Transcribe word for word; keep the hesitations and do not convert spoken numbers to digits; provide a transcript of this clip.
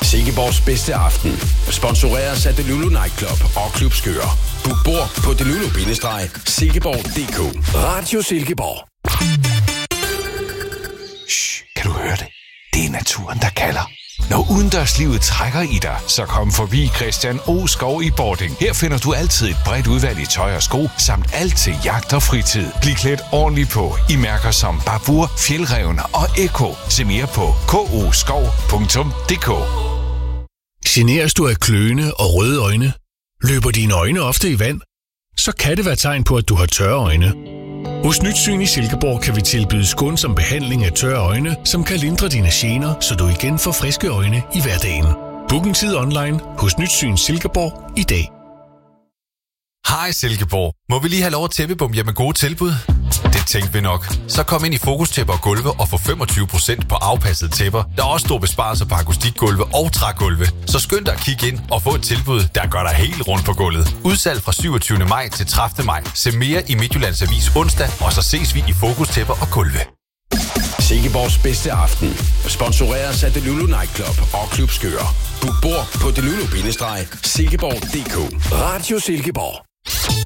Silkeborgs bedste aften sponsoreres af Delulu Nightclub og Klub Skør. Book bord på delulu bindestreg silkeborg punktum d k. Radio Silkeborg. Shh, kan du høre det? Det er naturen, der kalder. Når udendørslivet trækker i dig, så kom forbi Christian O. Skov i Bording. Her finder du altid et bredt udvalg i tøj og sko, samt alt til jagt og fritid. Bliv klædt ordentligt på i mærker som Babur, Fjeldrevne og Eko. Se mere på k o skov punktum d k. Generes du af kløende og røde øjne? Løber dine øjne ofte i vand? Så kan det være tegn på, at du har tørre øjne. Hos Nytsyn i Silkeborg kan vi tilbyde skånsom behandling af tørre øjne, som kan lindre dine gener, så du igen får friske øjne i hverdagen. Book en tid online hos Nytsyn Silkeborg i dag. Hej Silkeborg. Må vi lige have lov at tæppebom jer med gode tilbud? Det tænkte vi nok. Så kom ind i Fokus Tæpper og Gulve og få femogtyve procent på afpassede tæpper. Der er også store besparelser på akustikgulve og trægulve. Så skynd dig at kigge ind og få et tilbud, der gør dig helt rundt på gulvet. Udsalg fra syvogtyvende maj til tredivte maj. Se mere i Midtjyllands Avis onsdag, og så ses vi i Fokus Tæpper og Gulve. Silkeborgs bedste aften sponsoreres af Delulu Nightclub og Klub Skør. Book bord på delulu bindestreg silkeborg punktum d k. Radio Silkeborg.